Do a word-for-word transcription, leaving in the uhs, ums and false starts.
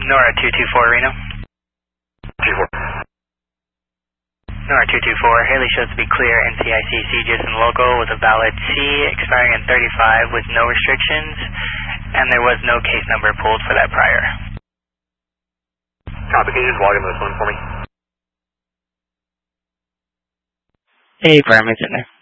Nora two two four, Reno. two four. Nora two two four, Haley shows to be clear. N C I C C Jason logo was a valid C, expiring in thirty-five with no restrictions, and there was no case number pulled for that prior. Copy, can you just log into this one for me? Hey, parameters in there.